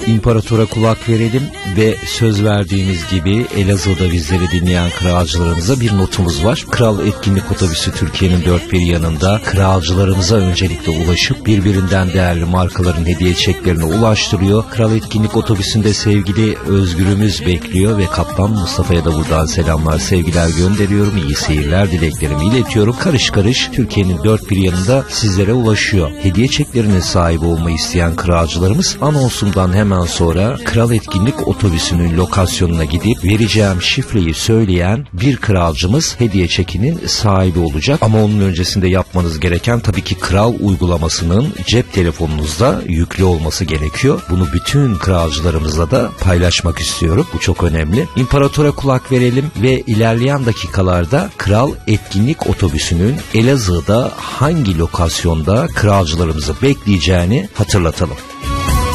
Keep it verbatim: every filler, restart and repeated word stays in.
İmparatora kulak verelim ve söz verdiğimiz gibi Elazığ'da bizleri dinleyen kralcılarımıza bir notumuz var. Kral Etkinlik Otobüsü Türkiye'nin dört bir yanında kralcılarımıza öncelikle ulaşıp birbirinden değerli markaların hediye çeklerini ulaştırıyor. Kral Etkinlik Otobüsü'nde sevgili Özgür'ümüz bekliyor ve Kaptan Mustafa'ya da buradan selamlar, sevgiler gönderiyorum. İyi seyirler dileklerimi iletiyorum. Karış karış Türkiye'nin dört bir yanında sizlere ulaşıyor. Hediye çeklerinin sahibi olmayı isteyen kralcılarımız anonsumdan hemen sonra Kral Etkinlik Otobüsü'nün lokasyonuna gidip vereceğim şifreyi söyleyen bir kralcımız hediye çekinin sahibi olacak. Ama onun öncesinde yapmanız gereken tabii ki Kral uygulamasının cep telefonunuzda yüklü olması gerekiyor. Bunu bütün kralcılarımızla da paylaşmak istiyorum. Bu çok önemli. İmparatora kulak verelim ve ilerleyen dakikalarda Kral Etkinlik Otobüsü'nün Elazığ'da hangi lokasyonda kralcılarımızı bekleyeceğini hatırlatalım.